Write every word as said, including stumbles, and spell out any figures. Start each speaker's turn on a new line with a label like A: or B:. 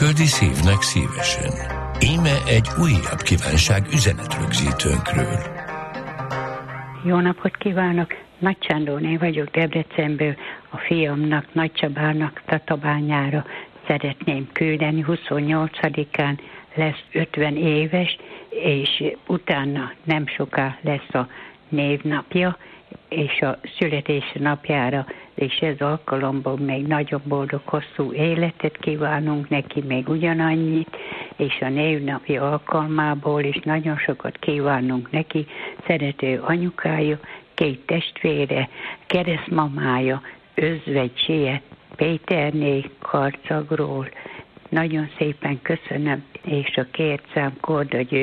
A: Küldi szívnek szívesen. Íme egy újabb kívánság üzenetrögzítőnkről.
B: Jó napot kívánok! Nagy Sándorné vagyok Debrecenből. A fiamnak, Nagy Csabának Tatabányára szeretném küldeni. huszonnyolcadikán lesz ötven éves, és utána nem soká lesz a névnapja, és a születési napjára, és ez alkalomból még nagyobb boldog hosszú életet kívánunk neki, még ugyanannyit, és a névnapja alkalmából is nagyon sokat kívánunk neki, szerető anyukája, két testvére, keresztmamája, özvegysie, Péterné Karcagról. Nagyon szépen köszönöm, és a két szám Korda György